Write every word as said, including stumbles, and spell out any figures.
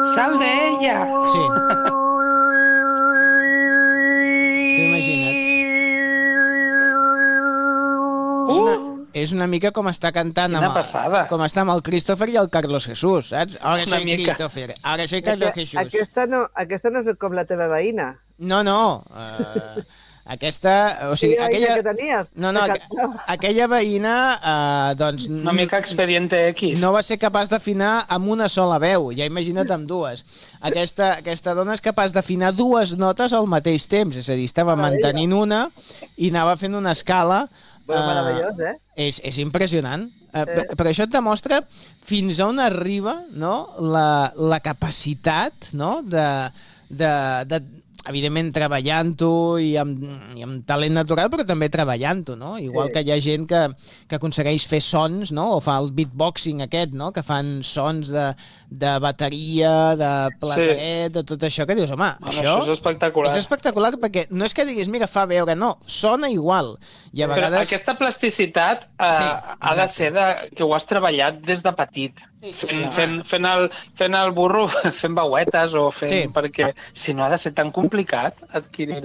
Sal de ella! Sí. T'ho imagina't. Uh! És una, és una mica com està cantant Quina amb, passada. com està amb el Christopher i el Carlos Jesús, saps? Ahora Una soy mica. Christopher, ahora soy Carlos Aqu- Jesús. Aquesta no, aquesta no és com la teva veïna. No, no. Uh, aquesta... O sigui, Quina veïna aquella... que tenies? No, no, Que aqu cantava. aquella veïna, uh, doncs... Una mica expediente X. No va ser capaç d'afinar amb una sola veu, ja imagina't amb dues. Aquesta, aquesta dona és capaç d'afinar dues notes al mateix temps, és a dir, estava mantenint una i anava fent una escala. Bueno, meravellós, eh? És, és impressionant. Uh, eh. Però això et demostra fins on arriba, no?, la, la capacitat, no?, de, de, de evidentment treballant-ho i amb, i amb talent natural, però també treballant-ho, no? Igual sí. que hi ha gent que, que aconsegueix fer sons, no?, o fa el beatboxing aquest, no?, que fan sons de, de bateria, de plataret, sí. de tot això, que dius, home, bueno, això, això és espectacular. És espectacular perquè no és que diguis, mira, fa veure, no, sona igual. I a vegades... Però aquesta plasticitat eh, sí, ha de ser de, que ho has treballat des de petit. Sí, sí, fent, fent, fent, el, fent el burro, fent veuetes o fent... Sí. Perquè si no ha de ser tan complicat adquirir